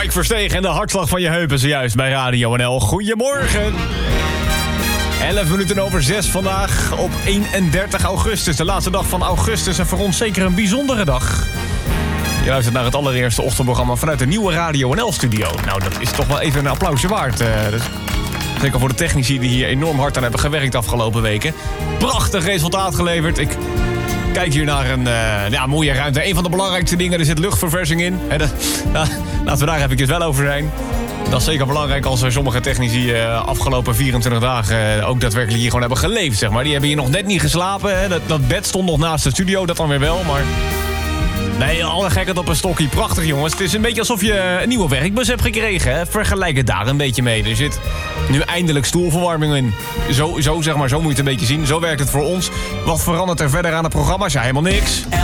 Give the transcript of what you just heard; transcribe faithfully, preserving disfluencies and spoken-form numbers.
Mike Verstegen en de hartslag van je heupen zojuist bij Radio N L. Goedemorgen. elf minuten over zes vandaag op eenendertig augustus. De laatste dag van augustus en voor ons zeker een bijzondere dag. Je luistert naar het allereerste ochtendprogramma vanuit de nieuwe Radio N L-studio. Nou, dat is toch wel even een applausje waard. Uh, dus zeker voor de technici die hier enorm hard aan hebben gewerkt de afgelopen weken. Prachtig resultaat geleverd. Ik kijk hier naar een uh, ja, mooie ruimte. Een van de belangrijkste dingen, er zit luchtverversing in. He, dat, nou, laten we daar eventjes wel over zijn. Dat is zeker belangrijk als er sommige technici uh, afgelopen vierentwintig dagen uh, ook daadwerkelijk hier gewoon hebben geleefd, zeg maar. Die hebben hier nog net niet geslapen. Hè. Dat, dat bed stond nog naast de studio, dat dan weer wel, maar... Nee, alle gekheid op een stokje. Prachtig, jongens. Het is een beetje alsof je een nieuwe werkbus hebt gekregen. Hè? Vergelijk het daar een beetje mee. Er zit nu eindelijk stoelverwarming in. Zo, zo, zeg maar, zo moet je het een beetje zien. Zo werkt het voor ons. Wat verandert er verder aan het programma? Ja, helemaal niks.